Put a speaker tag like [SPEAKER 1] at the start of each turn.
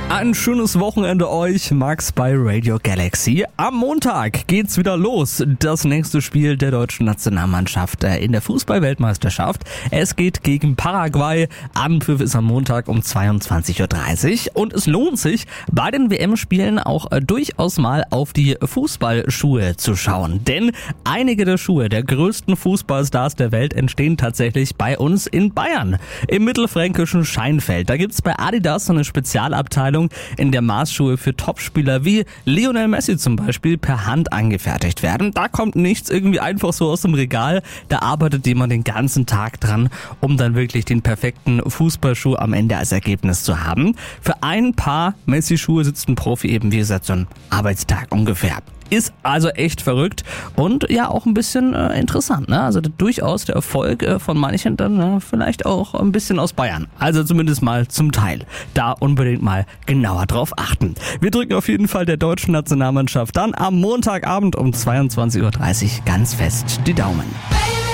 [SPEAKER 1] Ein schönes Wochenende euch, Max bei Radio Galaxy. Am Montag geht's wieder los. Das nächste Spiel der deutschen Nationalmannschaft in der Fußball-Weltmeisterschaft. Es geht gegen Paraguay. Anpfiff ist am Montag um 22.30 Uhr. Und es lohnt sich, bei den WM-Spielen auch durchaus mal auf die Fußballschuhe zu schauen. Denn einige der Schuhe der größten Fußballstars der Welt entstehen tatsächlich bei uns in Bayern. Im mittelfränkischen Scheinfeld. Da gibt's bei Adidas so eine Spezialabteilung, in der Maßschuhe für Topspieler wie Lionel Messi zum Beispiel per Hand angefertigt werden. Da kommt nichts irgendwie einfach so aus dem Regal. Da arbeitet jemand den ganzen Tag dran, um dann wirklich den perfekten Fußballschuh am Ende als Ergebnis zu haben. Für ein Paar Messi-Schuhe sitzt ein Profi eben, wie gesagt, so einen Arbeitstag ungefähr. Ist also echt verrückt und ja auch ein bisschen interessant, ne? Also durchaus der Erfolg von manchen dann vielleicht auch ein bisschen aus Bayern. Also zumindest mal zum Teil. Da unbedingt mal genauer drauf achten. Wir drücken auf jeden Fall der deutschen Nationalmannschaft dann am Montagabend um 22.30 Uhr ganz fest die Daumen.